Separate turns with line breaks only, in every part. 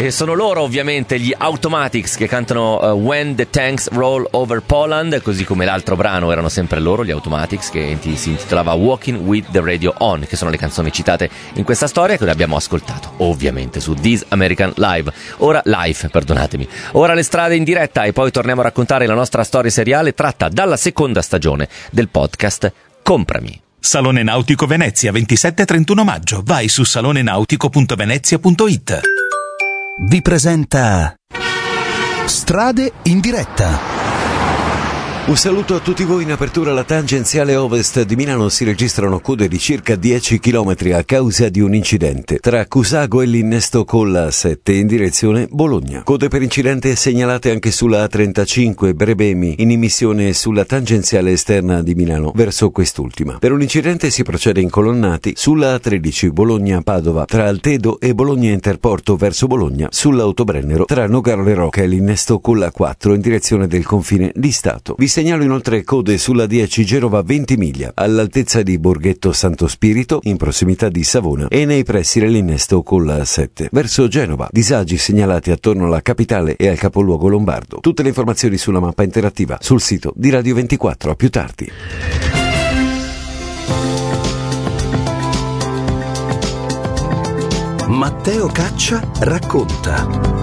E sono loro ovviamente gli Automatics che cantano When the Tanks Roll Over Poland, così come l'altro brano erano sempre loro, gli Automatics, che si intitolava Walking with the Radio On, che sono le canzoni citate in questa storia che noi abbiamo ascoltato ovviamente su This American Live. Ora le strade in diretta e poi torniamo a raccontare la nostra storia seriale tratta dalla seconda stagione del podcast Comprami.
Salone Nautico Venezia, 27-31 maggio. Vai su salonenautico.venezia.it.
Vi presenta Strade in diretta.
Un saluto a tutti voi. In apertura alla tangenziale ovest di Milano si registrano code di circa 10 km a causa di un incidente tra Cusago e l'innesto con la A7 in direzione Bologna. Code per incidente segnalate anche sulla A35 Brebemi in immissione sulla tangenziale esterna di Milano verso quest'ultima. Per un incidente si procede incolonnati sulla A13 Bologna-Padova tra Altedo e Bologna Interporto verso Bologna, sull'autobrennero tra Nogaro Le Rocca e l'innesto con la A4 in direzione del confine di Stato. Vi segnalo inoltre code sulla 10 Genova-Ventimiglia all'altezza di Borghetto Santo Spirito in prossimità di Savona e nei pressi dell'innesto con la A7 verso Genova. Disagi segnalati attorno alla capitale e al capoluogo lombardo. Tutte le informazioni sulla mappa interattiva sul sito di Radio 24. A più tardi.
Matteo Caccia racconta.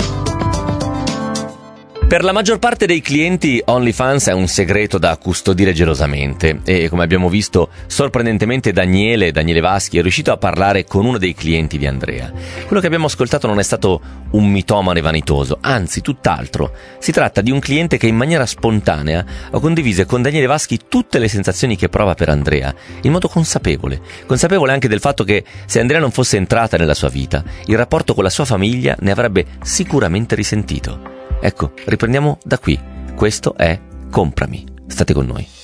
Per la maggior parte dei clienti OnlyFans è un segreto da custodire gelosamente e, come abbiamo visto, sorprendentemente Daniele Vaschi è riuscito a parlare con uno dei clienti di Andrea. Quello che abbiamo ascoltato non è stato un mitomane vanitoso, anzi tutt'altro. Si tratta di un cliente che in maniera spontanea ha condiviso con Daniele Vaschi tutte le sensazioni che prova per Andrea, in modo consapevole anche del fatto che se Andrea non fosse entrata nella sua vita, il rapporto con la sua famiglia ne avrebbe sicuramente risentito. Ecco, riprendiamo da qui. Questo è Comprami. State con noi.